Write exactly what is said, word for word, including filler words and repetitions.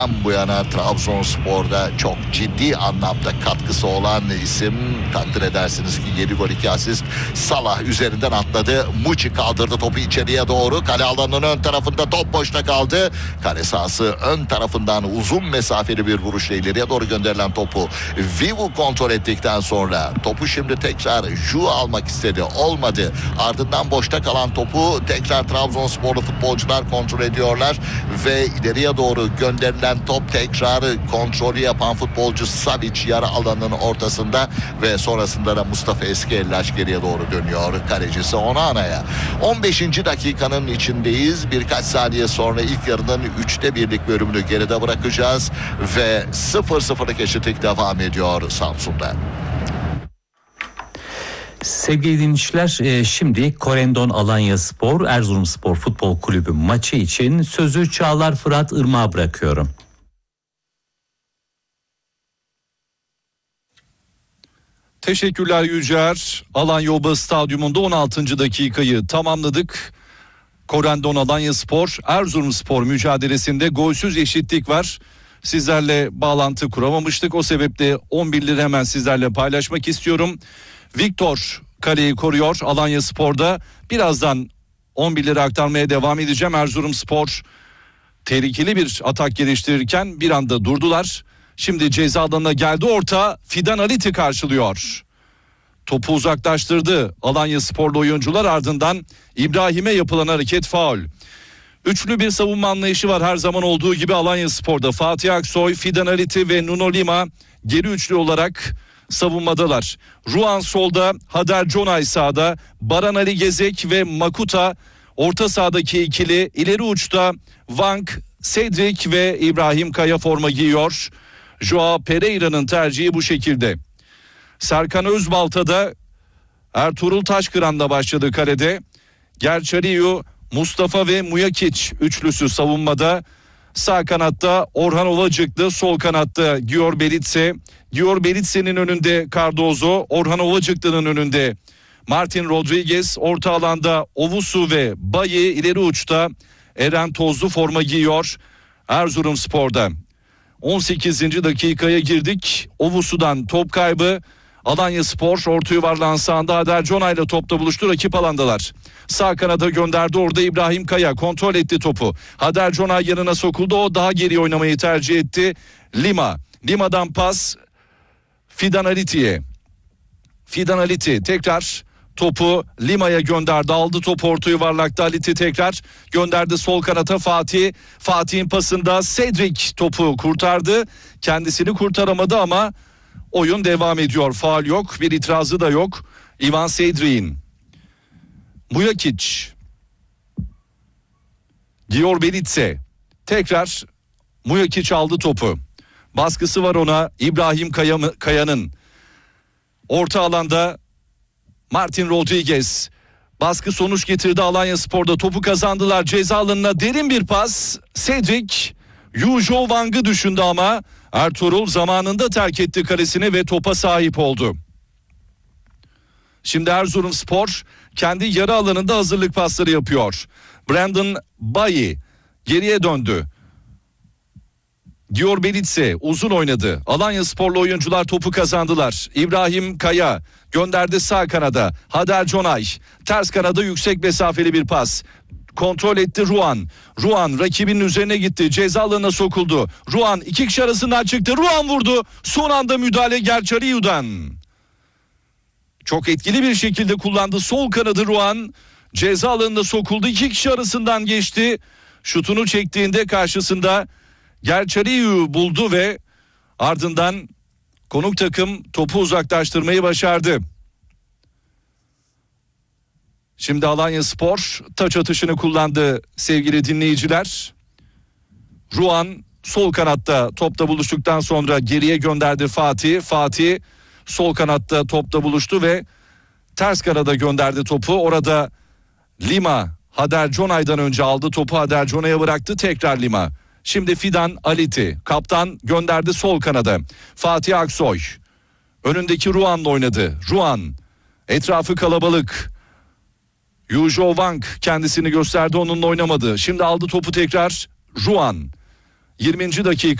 bu yana Trabzonspor'da çok ciddi anlamda katkısı olan isim. Takdir edersiniz ki yedi gol iki asist. Salah üzerinden atladı. Muçi kaldırdı topu içeriye doğru. Kale alanının ön tarafında top boşta kaldı. Kale sahası ön tarafından uzun mesafeli bir vuruşla ileriye doğru gönderilen topu Vivu kontrol ettikten sonra topu şimdi tekrar Ju almak istedi. Olmadı. Ardından boşta kalan topu tekrar Trabzonsporlu futbolcular kontrol ediyorlar ve ileriye doğru gönderilen top tekrar kontrolü yapan futbolcu Savic yarı alanının ortasında ve sonrasında da Mustafa Eskiellaş geriye doğru dönüyor. Kalecisi Onana'ya. on beşinci dakikanın içindeyiz. Birkaç saniye sonra ilk yarının üçte birlik bölümünü geride bırakacağız ve sıfır sıfırlık eşitlik devam ediyor Samsun'da. Sevgili dinleyiciler, şimdi Korendon Alanyaspor Erzurumspor Futbol Kulübü maçı için sözü Çağlar Fırat Irmak'a bırakıyorum. Teşekkürler Yücer. Alanya Oba Stadyumunda on altıncı dakikayı tamamladık. Korendon Alanyaspor Erzurumspor mücadelesinde golsüz eşitlik var. Sizlerle bağlantı kuramamıştık. O sebeple on birleri hemen sizlerle paylaşmak istiyorum. Viktor kaleyi koruyor Alanyaspor'da. Birazdan on birleri aktarmaya devam edeceğim. Erzurumspor tehlikeli bir atak geliştirirken bir anda durdular. Şimdi ceza alanına geldi orta. Fidan Aliti karşılıyor. Topu uzaklaştırdı Alanyasporlu oyuncular, ardından İbrahim'e yapılan hareket faul. Üçlü bir savunma anlayışı var her zaman olduğu gibi Alanyaspor'da. Fatih Aksoy, Fidan Aliti ve Nuno Lima geri üçlü olarak savunmadalar. Ruan solda, Hader Conay sağda, Baran Ali Gezek ve Makuta orta sahadaki ikili. İleri uçta Vank, Cedric ve İbrahim Kaya forma giyiyor. Joao Pereira'nın tercihi bu şekilde. Serkan Özbalta'da Ertuğrul Taşkıran'la başladı kalede. Gerçariyu, Mustafa ve Mujakic üçlüsü savunmada. Sağ kanatta Orhan Ovacıklı, sol kanatta Gior Belitse. Gior Belitse'nin önünde Cardozo, Orhan Ovacıklı'nın önünde Martin Rodriguez, orta alanda Ovusu ve Bayi, ileri uçta Eren Tozlu forma giyiyor Erzurumspor'da. on sekizinci dakikaya girdik. Ovusu'dan top kaybı. Alanyaspor orta yuvarlağın sağında Hader Conay ile topla buluştu. Rakip alandalar. Sağ kanada gönderdi, orada İbrahim Kaya kontrol etti topu. Hader Conay yanına sokuldu. O daha geri oynamayı tercih etti. Lima. Lima'dan pas Fidan Aliti'ye. Fidan Aliti tekrar topu Lima'ya gönderdi. Aldı topu orta yuvarlakta. Aliti tekrar gönderdi sol kanata Fatih. Fatih'in pasında Cedric topu kurtardı. Kendisini kurtaramadı ama oyun devam ediyor. Faul yok. Bir itirazı da yok. Ivan Cedric'in. Mujakic. Gior Belitse. Tekrar Mujakic aldı topu. Baskısı var ona İbrahim Kaya, Kaya'nın. Orta alanda Martin Rodriguez. Baskı sonuç getirdi Alanyaspor'da. Topu kazandılar. Ceza alanına derin bir pas. Cedric Yujo Wang'ı düşündü ama Ertuğrul zamanında terk etti kalesini ve topa sahip oldu. Şimdi Erzurumspor kendi yarı alanında hazırlık pasları yapıyor. Brandon Bayi geriye döndü. Gior Belitse uzun oynadı. Alanyasporlu oyuncular topu kazandılar. İbrahim Kaya gönderdi sağ kanada. Hader Conay ters kanada yüksek mesafeli bir pas. Kontrol etti Ruan. Ruan rakibinin üzerine gitti. Ceza alanına sokuldu. Ruan iki kişi arasından çıktı. Ruan vurdu. Son anda müdahale Gerçariyu'dan. Çok etkili bir şekilde kullandı. Sol kanadı Ruan. Ceza alanına sokuldu. İki kişi arasından geçti. Şutunu çektiğinde karşısında Gerçariyu buldu ve ardından konuk takım topu uzaklaştırmayı başardı. Şimdi Alanyaspor taç atışını kullandı sevgili dinleyiciler. Ruan sol kanatta topla buluştuktan sonra geriye gönderdi Fatih. Fatih sol kanatta topla buluştu ve ters kanada gönderdi topu. Orada Lima Hader Conay'dan önce aldı topu, Hader Conay'a bıraktı, tekrar Lima. Şimdi Fidan Aliti kaptan gönderdi sol kanada. Fatih Aksoy önündeki Ruan'la oynadı. Ruan etrafı kalabalık. Yujo Wang kendisini gösterdi, onunla oynamadı. Şimdi aldı topu tekrar Ruan. yirminci dakika